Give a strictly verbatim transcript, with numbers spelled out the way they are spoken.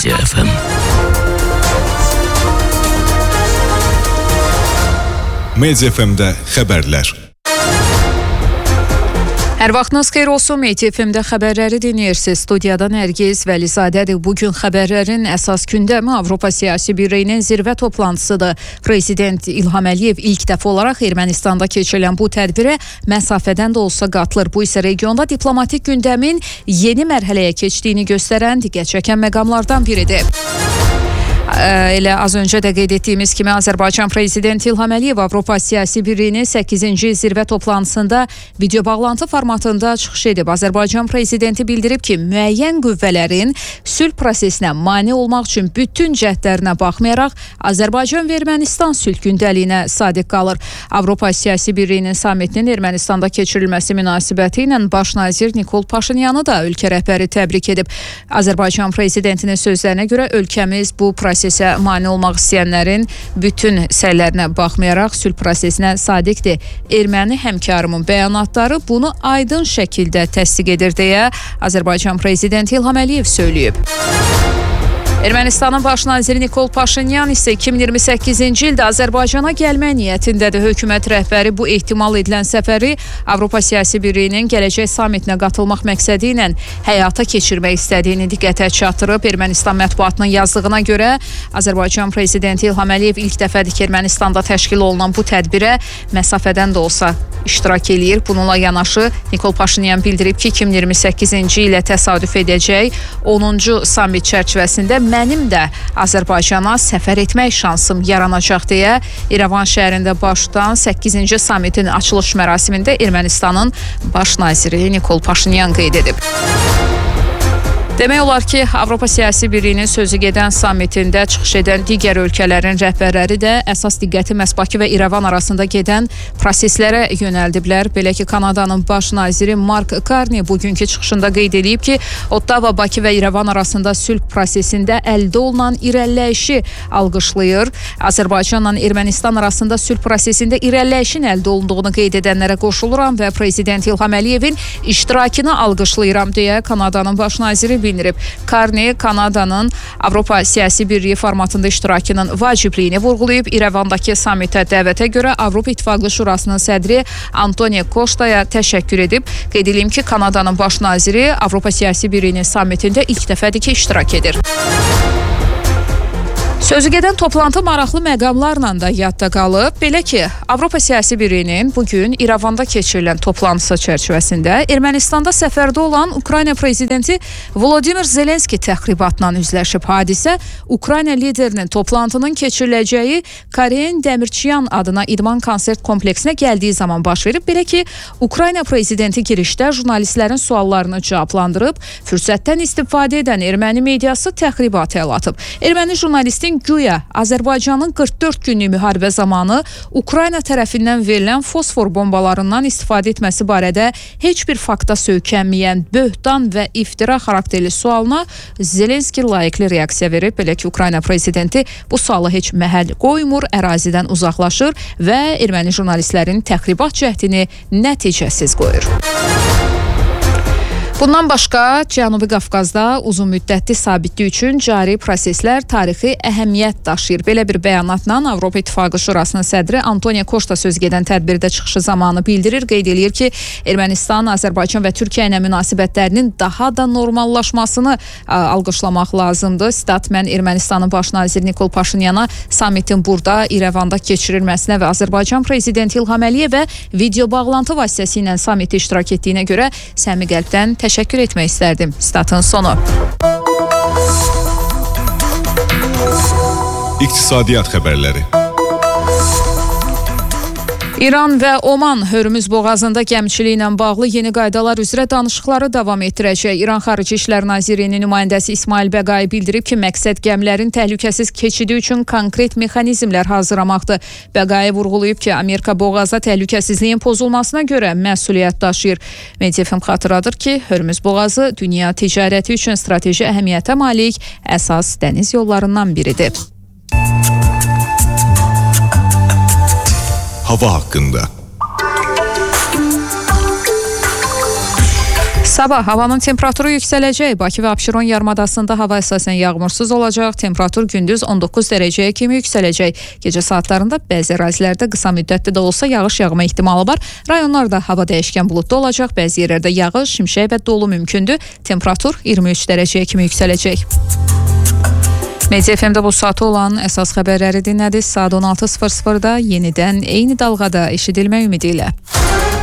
Media F M. Media F M-də xəbərlər. Hər vaxtınız xeyir olsun, Media F M-də xəbərləri dinləyirsiniz. Studiyadan Nərgiz Vəlizadədir. Bugün xəbərlərin əsas gündəmi Avropa Siyasi Birliyinin zirvə toplantısıdır. Prezident İlham Əliyev ilk dəfə olaraq Ermənistanda keçirilən bu tədbirə məsafədən də olsa qatılır. Bu isə regionda diplomatik gündəmin yeni mərhələyə keçdiyini göstərən diqqət çəkən məqamlardan biridir. Elə az öncə də qeyd etdiyimiz kimi Azərbaycan Prezidenti İlham Əliyev Avropa Siyasi Birliyinin səkkizinci zirvə toplantısında video bağlantı formatında çıxış edib. Azərbaycan Prezidenti bildirib ki, müəyyən qüvvələrin sülh prosesinə mane olmaq üçün bütün cəhdlərinə baxmayaraq Azərbaycan və Ermənistan sülh gündəliyinə sadiq qalır. Avropa Siyasi Birliyinin samitinin Ermənistanda keçirilməsi münasibəti ilə baş nazir Nikol Paşinyanı da ölkə rəhbəri təbrik edib. Azərbaycan Prezidentinin sözlərinə görə ölkəmiz bu prosesə mane olmaq istəyənlərin bütün səylərinə baxmayaraq sülh prosesinə sadiqdir. Erməni həmkarımın bəyanatları bunu aydın şəkildə təsdiq edir deyə Azərbaycan Prezidenti İlham Əliyev söyləyib. Ermənistanın baş naziri Nikol Paşinyan isə iki min iyirmi səkkizinci ildə Azərbaycana gəlmək niyyətindədir. Hökumət rəhbəri bu ehtimal edilən səfəri Avropa Siyasi Birliyinin gələcək samitinə qatılmaq məqsədi ilə həyata keçirmək istədiyini diqqətə çatdırıb. Ermənistan mətbuatının yazdığına görə Azərbaycan Prezidenti İlham Əliyev ilk dəfədir ki, Ermənistanda təşkil olunan bu tədbirə məsafədən də olsa iştirak eləyir. Bununla yanaşı Nikol Paşinyan bildirib ki, iki min iyirmi səkkizinci ilə təsadüf edəcək onuncu samit çərçivəsində mənim də Azərbaycana səfər etmək şansım yaranacaq deyə İrəvan şəhərində baş tutan səkkizinci samitin açılış mərasimində Ermənistanın baş naziri Nikol Paşinyan qeyd edib. Demək olar ki, Avropa Siyasi Birliyinin sözü gedən samitində çıxış edən digər ölkələrin rəhbərləri də əsas diqqəti məhz Bakı və İrəvan arasında gedən proseslərə yönəldiblər. Belə ki, Kanadanın baş naziri Mark Carney bugünkü çıxışında qeyd edib ki, Ottawa, Bakı və İrəvan arasında sülh prosesində əldə olunan irəliləyişi alqışlayır. Azərbaycanla Ermənistan arasında sülh prosesində irəliləyişin əldə olunduğunu qeyd edənlərə qoşuluram və Prezident İlham Əliyevin iştirakını alqışlayıram deyə Kanadanın baş naziri bildirib. Carney Kanadanın Avropa Siyasi Birliyi formatında iştirakının vacibliyini vurğulayıb. İrəvandakı samitə dəvətə görə Avropa İttifaqı Şurasının sədri Antonio Costa'ya təşəkkür edib. Qeyd edeyim ki, Kanadanın baş naziri Avropa Siyasi Birliyinin samitində ilk dəfədir ki, iştirak edir. Sözü gedən toplantı maraqlı məqamlarla da yadda qalıb. Belə ki, Avropa Siyasi Birliyinin bugün İrəvanda keçirilən toplantısı çərçivəsində Ermənistanda səfərdə olan Ukrayna prezidenti Volodimir Zelenski təxribatla üzləşib. Hadisə Ukrayna liderinin toplantının keçiriləcəyi Karen Demirçyan adına idman konsert kompleksinə gəldiyi zaman baş verib. Belə ki, Ukrayna prezidenti girişdə jurnalistlərin suallarını cavablandırıb, fürsətdən istifadə edən erməni mediası təxribat əl atıb. Erməni jurnalistin güya Azərbaycanın qırx dörd günlük müharibə zamanı Ukrayna tərəfindən verilən fosfor bombalarından istifadə etməsi barədə heç bir fakta söykənməyən böhtan və iftira xarakterli sualına Zelenski layiqli reaksiya verib. Belə ki, Ukrayna prezidenti bu suala heç məhəl qoymur, ərazidən uzaqlaşır və erməni jurnalistlərin təxribat cəhdini nəticəsiz qoyur. Bundan başqa, Cənubi Qafqazda uzun müddətli sabitlik üçün cari proseslər tarixi əhəmiyyət daşıyır. Belə bir bəyanatla Avropa İttifaqı Şurasının sədri Antonio Costa söz gedən tədbirdə çıxışı zamanı bildirir. Qeyd edir ki, Ermənistan, Azərbaycan və Türkiyə ilə münasibətlərinin daha da normallaşmasını alqışlamaq lazımdır. Stat, mən Ermənistanın baş naziri Nikol Paşinyana samitin burada İrəvanda keçirilməsinə və Azərbaycan prezidenti İlham Əliyevə video bağlantı vasitəsilə samitə iştirak etdiyinə görə səmimi qəlbdən təşəkkür etmək istərdim. Statın sonu. İqtisadiyyat xəbərləri. İran və Oman Hörmüz boğazında gəmiçiliklə bağlı yeni qaydalar üzrə danışıqları davam etdirəcək. İran Xarici İşlər Nazirliyinin nümayəndəsi İsmail Bəqai bildirib ki, məqsəd gəmilərin təhlükəsiz keçidi üçün konkret mexanizmlər hazırlamaqdır. Bəqai vurğulayıb ki, Amerika boğaza təhlükəsizliyin pozulmasına görə məsuliyyət daşıyır. Media F M xatırladır ki, Hörmüz boğazı dünya ticarəti üçün strateji əhəmiyyətə malik əsas dəniz yollarından biridir. Hava hakkında. Sabah havanın temperaturu yüksələcək. Bakı və Abşeron yarımadasında hava əsasən yağmursuz olacaq. Temperatur gündüz on doqquz dərəcəyə kimi yüksələcək. Gecə saatlarında bəzi ərazilərdə qısa müddətli də olsa yağış yağma ehtimalı var. Rayonlarda hava dəyişkən buludlu olacaq. Bəzi yerlərdə yağış, şimşək və dolu mümkündür. Temperatur iyirmi üç dərəcəyə kimi yüksələcək. Media F M-də bu saata olan əsas xəbərləri dinlədiniz. Saat on altı sıfır sıfırda yenidən eyni dalğada eşidilmə ümidi ilə.